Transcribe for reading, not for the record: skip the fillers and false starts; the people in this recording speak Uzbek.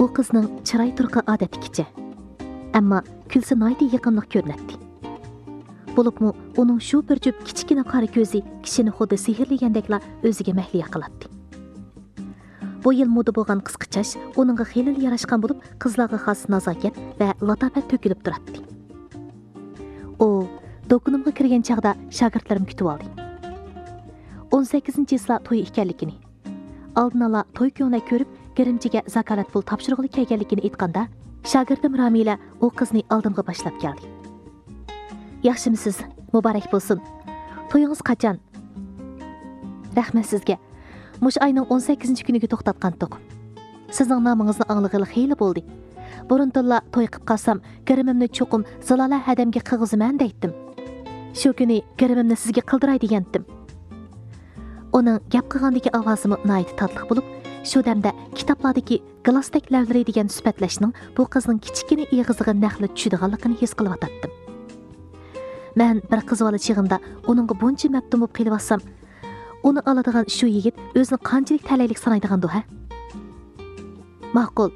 u qizning chiroy turqi odatdagicha, ammo kulsa noyda yaqinliq ko'rinadi. Bo'libmi, uning shu bir jup kichkina qora ko'zi kishini xuddi sehrlagandekla o'ziga mahliya qiladi. Bu yil moda bo'lgan qisqa chash uningga xeyli yarashgan bo'lib, qizlarga xos nazokat va latofat to'kilib turadi. U do'konimga kirgan chaqda shogirdlarim kutib oldi. 18-yilda to'y ekanligini, oldin ola to'y ko'ngli ko'rib, Girimchiga zakalat pul topshirig'ili kelganligini aytganda, shogirdim Ramila u qizni oldimga boshlab keldi. Yaxshimisiz? Muborak bo'lsin. To'yingiz qachon? Rahmat sizga. Mush ayning 18-kuniga to'xtatgandik. Sizning nomingizni anglag'ili xeyli bo'ldi. Buruntolla to'y qilib qolsam, girimimni cho'qim Zilola hadamga qilg'izaman deydim. Shu kuni girimimni sizga qildiray degandim. Uning gap qilgandagi ovozimi noyat tatliq bo'lib, shu damda kitoblardagi glasdak lavlari degan sifatlashning bu qizning kichkina ig'izig'i naqli tushadiganligini his qilib atdim. Men bir qiz bola chig'imda uningga buncha mabtum bo'lib qelyapsam, uni oladigan shu yigit o'zini qanchalik talaylik sanaydigan-du, ha? Ma'qul.